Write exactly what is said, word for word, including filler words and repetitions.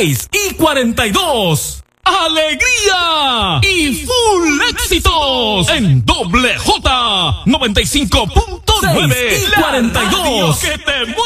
seis y cuarenta y dos. ¡Alegría! Y full éxitos en doble J noventa y cinco punto nueve y cuarenta y dos.